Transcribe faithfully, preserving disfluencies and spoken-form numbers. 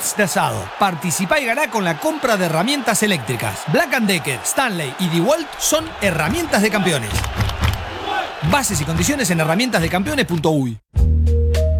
kits de asado. Participá y ganá con la compra de herramientas eléctricas. Black and Decker, Stanley y DeWalt son herramientas de campeones. Bases y condiciones en herramientas de campeones punto uy.